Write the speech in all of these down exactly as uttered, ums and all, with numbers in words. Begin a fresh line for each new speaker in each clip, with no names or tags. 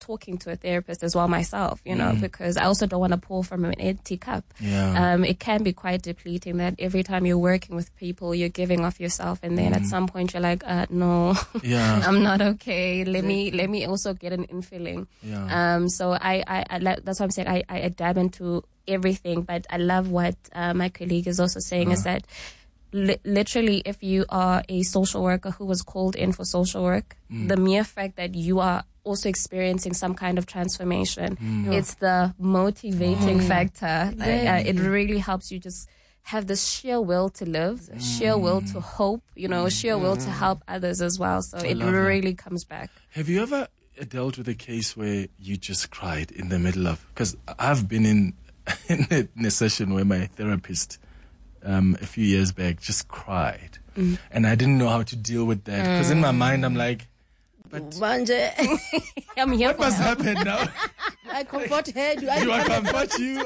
talking to a therapist as well myself, you know, mm. because I also don't want to pour from an empty cup.
Yeah.
Um, it can be quite depleting that every time you're working with people, you're giving off yourself, and then mm. at some point you're like, uh, no,
yeah.
I'm not okay. Let me let me also get an infilling.
Yeah.
Um, so I, I, I that's what I'm saying. I, I dab into everything, but I love what uh, my colleague is also saying uh. is that li- literally, if you are a social worker who was called in for social work, mm. the mere fact that you are also experiencing some kind of transformation, mm. it's the motivating oh. factor. Exactly. Uh, it really helps you just have this sheer will to live, mm. sheer will to hope, you know, sheer will to help others as well. So I it really that. comes back.
Have you ever dealt with a case where you just cried in the middle of, because I've been in, in, a, in a session where my therapist um, a few years back just cried mm. and I didn't know how to deal with that because mm. in my mind I'm like, but
I'm here
what must
help.
happen now?
I comfort her. Do I
Do I comfort you?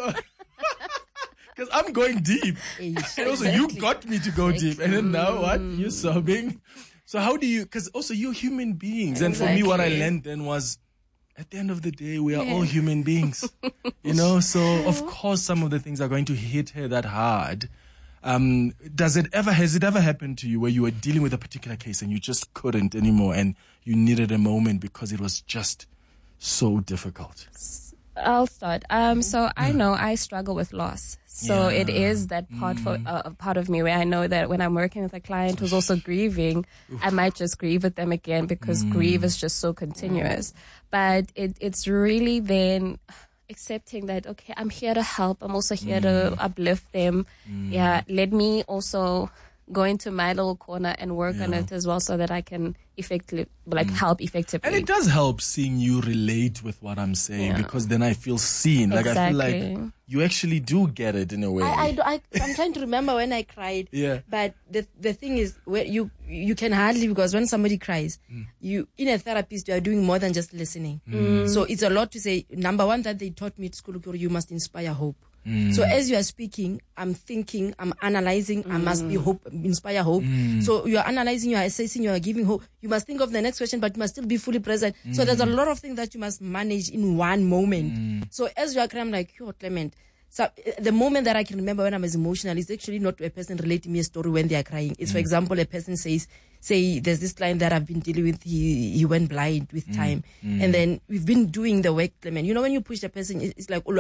Because I'm going deep. And also, you got me to go deep. And then now what? You're sobbing. So how do you... Because also, you're human beings. And exactly. for me, what I learned then was, at the end of the day, we are yeah. all human beings. You know? So, of course, some of the things are going to hit her that hard. Um, does it ever... Has it ever happened to you where you were dealing with a particular case and you just couldn't anymore and you needed a moment because it was just so difficult?
I'll start. Um, so I know I struggle with loss. So
Yeah.
it is that part for uh, part of me where I know that when I'm working with a client who's also grieving, I might just grieve with them again because
Mm.
grief is just so continuous. But it, it's really then accepting that, okay, I'm here to help. I'm also here to uplift them. Yeah, let me also go into my little corner and work on
Yeah.
it as well so that I can effectively, like, help effectively.
And it does help seeing you relate with what I'm saying
Yeah.
because then I feel seen. Like I feel
Exactly.
like you actually do get it in a way.
I, I, do- I, I'm trying to remember when I cried.
Yeah.
But the the thing is, where you you can hardly, because when somebody cries,
Mm.
you in a therapist you are doing more than just listening.
Mm.
So it's a lot to say. Number one, that they taught me at school, you must inspire hope.
Mm.
So as you are speaking, I'm thinking, I'm analyzing, I must be hope, inspire hope.
Mm.
So you are analyzing, you are assessing, you are giving hope. You must think of the next question, but you must still be fully present. So there's a lot of things that you must manage in one moment.
Mm.
So as you are crying, I'm like, yo, Clement. So uh, the moment that I can remember when I'm as emotional is actually not a person relating me a story when they are crying. It's, for example, a person says, say, there's this client that I've been dealing with, he he went blind with time. And then we've been doing the work, Clement. You know, when you push the person, it's it's like,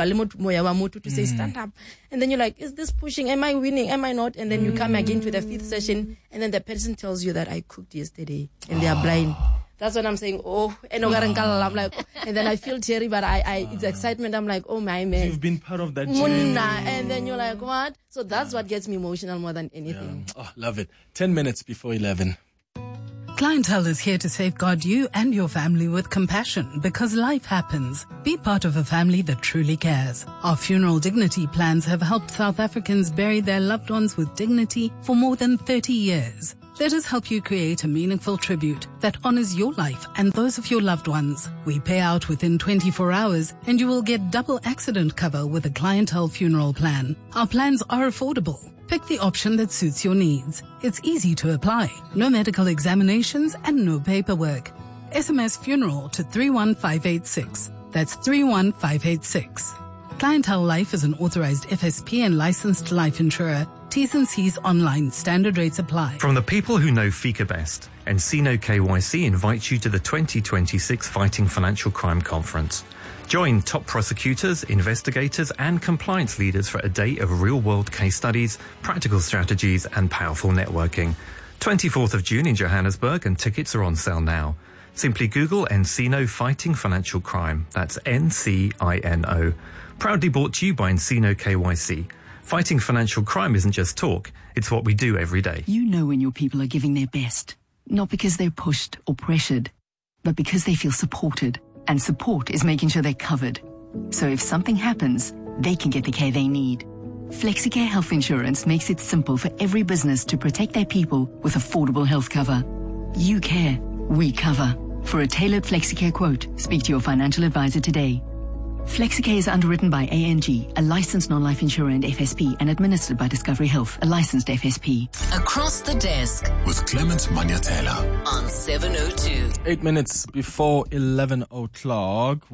to say, stand up. And then you're like, is this pushing? Am I winning? Am I not? And then you come again to the fifth session, and then the person tells you that I cooked yesterday, and they are blind. That's when I'm saying, oh, and I'm like, and then I feel teary, but I, I, it's excitement. I'm like, oh my man.
You've been part of that journey.
And then you're like, what? So that's what gets me emotional more than anything.
Oh, love it. Ten minutes before eleven.
Clientele is here to safeguard you and your family with compassion because life happens. Be part of a family that truly cares. Our funeral dignity plans have helped South Africans bury their loved ones with dignity for more than thirty years. Let us help you create a meaningful tribute that honors your life and those of your loved ones. We pay out within twenty-four hours and you will get double accident cover with a Clientele funeral plan. Our plans are affordable. Pick the option that suits your needs. It's easy to apply. No medical examinations and no paperwork. S M S funeral to three one five eight six. That's three one five eight six. Clientele Life is an authorized F S P and licensed life insurer. T's and C's online. Standard rates apply.
From the people who know FICA best, Encino K Y C invites you to the twenty twenty-six Fighting Financial Crime Conference. Join top prosecutors, investigators and compliance leaders for a day of real-world case studies, practical strategies and powerful networking. twenty-fourth of June in Johannesburg, and tickets are on sale now. Simply Google Encino Fighting Financial Crime. That's N C I N O. Proudly brought to you by Encino K Y C. Fighting financial crime isn't just talk, it's what we do every day.
You know when your people are giving their best, not because they're pushed or pressured, but because they feel supported. And support is making sure they're covered. So if something happens, they can get the care they need. FlexiCare Health Insurance makes it simple for every business to protect their people with affordable health cover. You care, we cover. For a tailored FlexiCare quote, speak to your financial advisor today. FlexiCare is underwritten by A N G, a licensed non-life insurer and F S P, and administered by Discovery Health, a licensed F S P.
Across the Desk
with Clement Manyatela
on seven oh two.
Eight minutes before eleven o'clock.